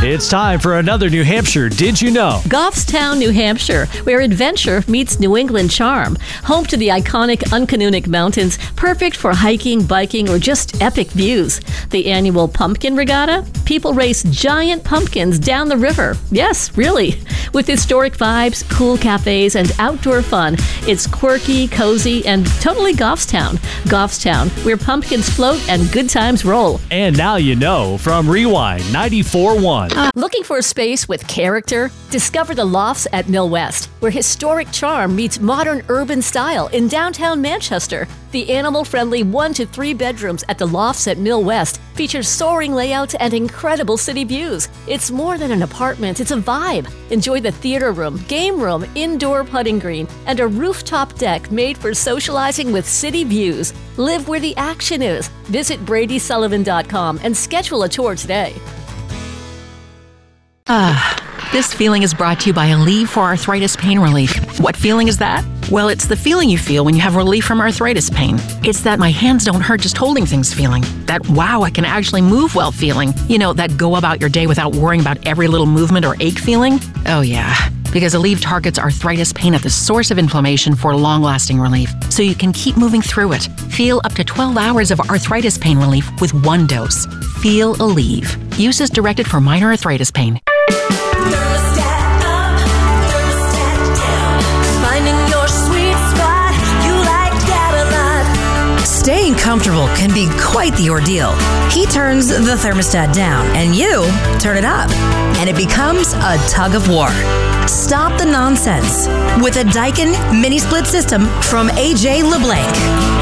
It's time for another New Hampshire Did You Know? Goffstown, New Hampshire, where adventure meets New England charm. Home to the iconic Uncanunic Mountains, perfect for hiking, biking, or just epic views. The annual Pumpkin Regatta? People race giant pumpkins down the river. Yes, really. With historic vibes, cool cafes, and outdoor fun, it's quirky, cozy, and totally Goffstown. Goffstown, where pumpkins float and good times roll. And now you know from Rewind 94.1. Looking for a space with character? Discover the Lofts at Mill West, where historic charm meets modern urban style in downtown Manchester. The animal-friendly 1 to 3 bedrooms at the Lofts at Mill West features soaring layouts and incredible city views. It's more than an apartment, it's a vibe. Enjoy the theater room, game room, indoor putting green, and a rooftop deck made for socializing with city views. Live where the action is. Visit BradySullivan.com and schedule a tour today. This feeling is brought to you by Aleve for arthritis pain relief. What feeling is that? Well, it's the feeling you feel when you have relief from arthritis pain. It's that my hands don't hurt just holding things feeling. That wow, I can actually move well feeling. You know, that go about your day without worrying about every little movement or ache feeling? Oh yeah. Because Aleve targets arthritis pain at the source of inflammation for long-lasting relief, so you can keep moving through it. Feel up to 12 hours of arthritis pain relief with 1 dose. Feel Aleve. Use as directed for minor arthritis pain. Thermostat up, thermostat down. Finding your sweet spot, you like that a lot. Staying comfortable can be quite the ordeal. He turns the thermostat down, and you turn it up. And it becomes a tug of war. Stop the nonsense with a Daikin mini split system from AJ LeBlanc.